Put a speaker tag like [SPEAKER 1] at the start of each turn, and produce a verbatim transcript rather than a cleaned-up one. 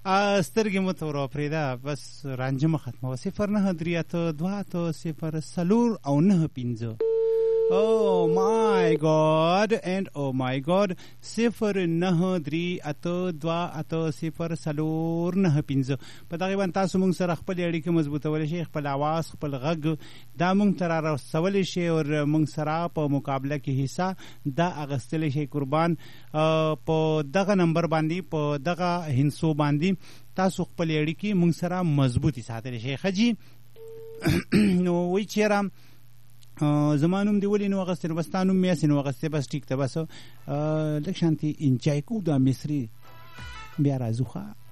[SPEAKER 1] سترګې مو ته ور پرېږده بس رانجه مه ختموه. صفر نهه درې اته دوه اته صفر څلور او نهه پنځه. Oh my God and oh my God. صفر نه درې اته دوه اته صفر څلور نهه پنځه. په دغه باندې تاسو موږ سره خپل اړیکې مضبوطولی شئ، خپل اواز خپل غږ دا موږ ته رارسولی شئ او موږ سره په مقابله کې حصه دا اخیستلی شئ. قربان په دغه نمبر باندې په دغه هندسو باندې تاسو خپل اړیکې موږ سره مضبوطی ساتلی شئ. ښه جي نو وایي چېرې زما نوم دی ولې نو اغستې نو بس تا نوم مې هسې نو اغستې بس ټیک ته بس لږ شانتې انجای کوو دا مصري بیا راځو ښه